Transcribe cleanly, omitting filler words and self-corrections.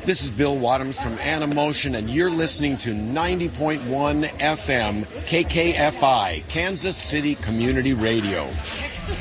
This is Bill Wadhams from Animotion, and you're listening to 90.1 FM KKFI, Kansas City Community Radio.